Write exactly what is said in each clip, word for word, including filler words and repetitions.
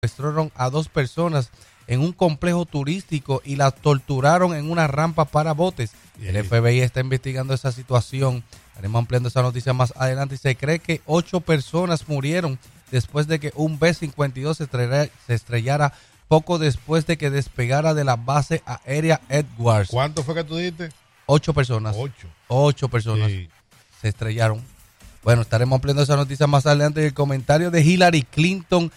secuestraron a dos personas en un complejo turístico y las torturaron en una rampa para botes. El F B I está investigando esa situación. Estaremos ampliando esa noticia más adelante. Y se cree que ocho personas murieron después de que un B cincuenta y dos se estrellara, se estrellara poco después de que despegara de la base aérea Edwards. ¿Cuánto fue que tú dijiste? Ocho personas. Ocho. Ocho personas sí. se estrellaron. Bueno, estaremos ampliando esa noticia más adelante. El comentario de Hillary Clinton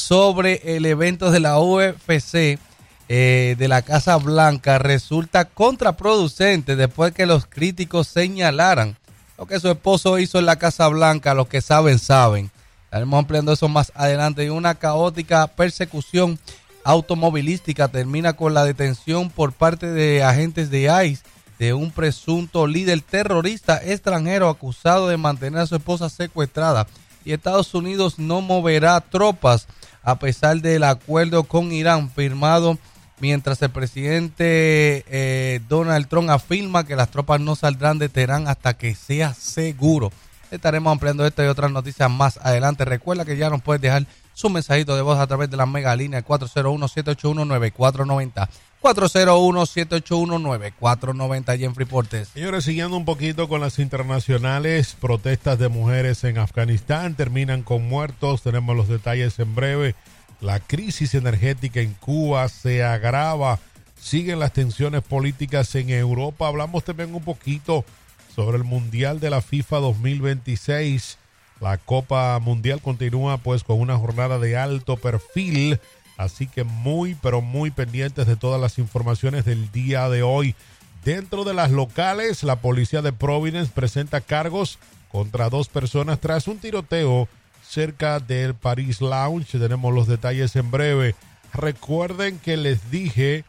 sobre el evento de la U F C eh, de la Casa Blanca resulta contraproducente después que los críticos señalaran lo que su esposo hizo en la Casa Blanca. Los que saben, saben. Estaremos ampliando eso más adelante. Y una caótica persecución automovilística termina con la detención por parte de agentes de I C E de un presunto líder terrorista extranjero acusado de mantener a su esposa secuestrada. Y Estados Unidos no moverá tropas a pesar del acuerdo con Irán firmado, mientras el presidente eh, Donald Trump afirma que las tropas no saldrán de Teherán hasta que sea seguro. Estaremos ampliando esta y otras noticias más adelante. Recuerda que ya nos puedes dejar su mensajito de voz a través de la mega línea cuatro cero uno, siete ocho uno, nueve cuatro nueve cero. cuatro cero uno, siete ocho uno, nueve cuatro nueve cero allí en Freeportes. Señores, siguiendo un poquito con las internacionales, protestas de mujeres en Afganistán terminan con muertos. Tenemos los detalles en breve. La crisis energética en Cuba se agrava. Siguen las tensiones políticas en Europa. Hablamos también un poquito sobre el Mundial de la FIFA dos mil veintiséis. La Copa Mundial continúa pues con una jornada de alto perfil. Así que muy, pero muy pendientes de todas las informaciones del día de hoy. Dentro de las locales, la policía de Providence presenta cargos contra dos personas tras un tiroteo cerca del Paris Lounge. Tenemos los detalles en breve. Recuerden que les dije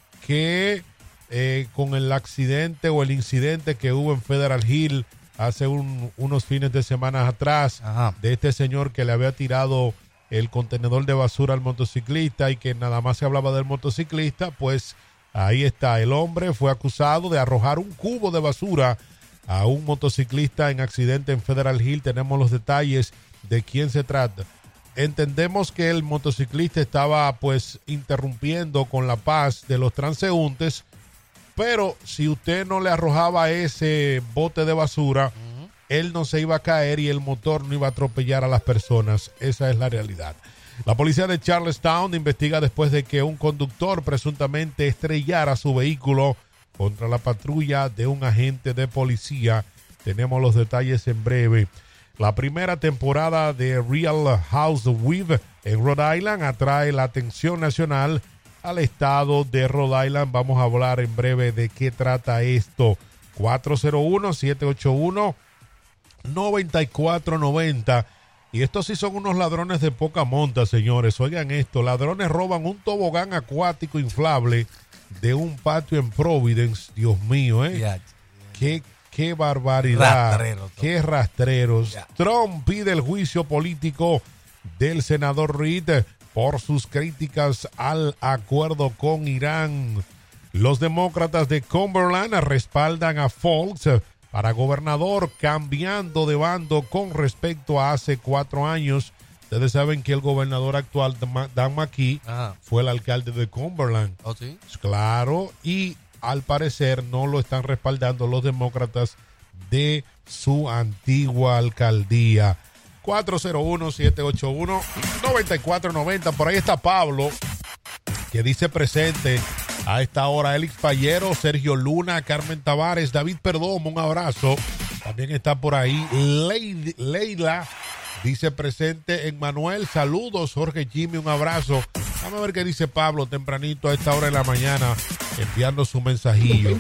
que eh, con el accidente o el incidente que hubo en Federal Hill hace un, unos fines de semana atrás, Ajá. de este señor que le había tirado el contenedor de basura al motociclista y que nada más se hablaba del motociclista, pues ahí está. El hombre fue acusado de arrojar un cubo de basura a un motociclista en accidente en Federal Hill. Tenemos los detalles de quién se trata. Entendemos que el motociclista estaba pues interrumpiendo con la paz de los transeúntes, pero si usted no le arrojaba ese bote de basura, uh-huh. él no se iba a caer y el motor no iba a atropellar a las personas. Esa es la realidad. La policía de Charlestown investiga después de que un conductor presuntamente estrellara su vehículo contra la patrulla de un agente de policía. Tenemos los detalles en breve. La primera temporada de Real Housewives en Rhode Island atrae la atención nacional al estado de Rhode Island. Vamos a hablar en breve de qué trata esto. cuatro cero uno, siete ocho uno, nueve cuatro nueve cero. Y estos sí son unos ladrones de poca monta, señores. Oigan esto, ladrones roban un tobogán acuático inflable de un patio en Providence. Dios mío, ¿eh? Yeah. Qué, qué barbaridad. Rastrero, qué rastreros. Yeah. Trump pide el juicio político del senador Reid por sus críticas al acuerdo con Irán. Los demócratas de Cumberland respaldan a Foulkes para gobernador, cambiando de bando con respecto a hace cuatro años. Ustedes saben que el gobernador actual, Dan McKee, Ajá. fue el alcalde de Cumberland. ¿Oh, sí? Claro, y al parecer no lo están respaldando los demócratas de su antigua alcaldía. cuatro cero uno, siete ocho uno, nueve cuatro nueve cero. Por ahí está Pablo, que dice presente a esta hora. Elix Pallero, Sergio Luna, Carmen Tavares, David Perdomo, un abrazo. También está por ahí Leila, Leila dice presente. Emmanuel, saludos. Jorge Jimmy, un abrazo. Vamos a ver qué dice Pablo tempranito a esta hora de la mañana, enviando su mensajillo.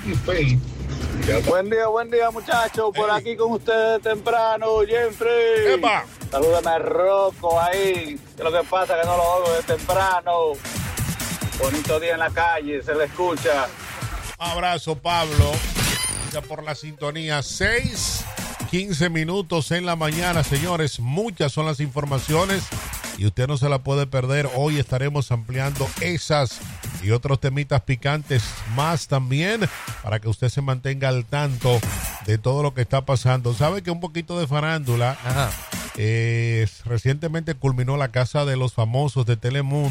Buen día, buen día, muchachos. Por hey. aquí con ustedes temprano, Jeffrey. ¡Epa! Salúdame a Rocco ahí. Que lo que pasa es que no lo oigo de temprano. Bonito día en la calle, se le escucha. Abrazo, Pablo. Gracias por la sintonía. seis, quince minutos en la mañana, señores. Muchas son las informaciones y usted no se la puede perder. Hoy estaremos ampliando esas y otros temitas picantes más también para que usted se mantenga al tanto de todo lo que está pasando. ¿Sabe que un poquito de farándula? Ajá. Eh, recientemente culminó la Casa de los Famosos de Telemundo.